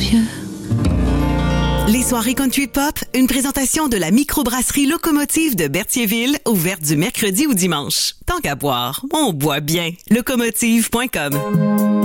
vieux. Les soirées country pop, une présentation de la microbrasserie Locomotive de Berthierville, ouverte du mercredi au dimanche. Tant qu'à boire, on boit bien. Locomotive.com.